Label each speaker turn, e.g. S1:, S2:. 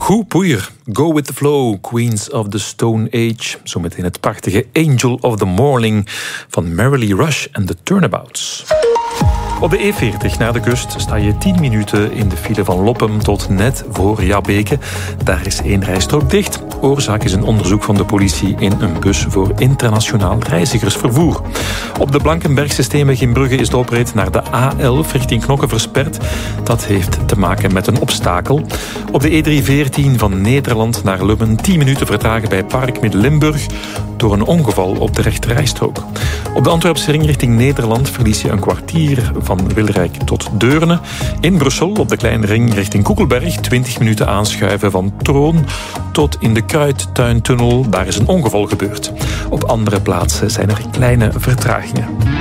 S1: Goed poeier, Go With The Flow, Queens of the Stone Age. Zometeen het prachtige Angel of the Morning van Merrily Rush en The Turnabouts. Op de E40 naar de kust sta je 10 minuten in de file van Loppem tot net voor Jabbeke. Daar is 1 rijstrook dicht. Oorzaak is een onderzoek van de politie in een bus voor internationaal reizigersvervoer. Op de Blankenbergse Steenweg in Brugge is de oprit naar de A11 richting Knokke versperd. Dat heeft te maken met een obstakel. Op de E314 van Nederland naar Lummen 10 minuten vertragen bij Park Midden-Limburg door een ongeval op de rechterrijstrook. Op de Antwerpse ring richting Nederland verlies je een kwartier van Wilrijk tot Deurne. In Brussel op de kleine ring richting Koekelberg 20 minuten aanschuiven van Troon tot in de Kruidtuintunnel. Daar is een ongeval gebeurd. Op andere plaatsen zijn er kleine vertragingen.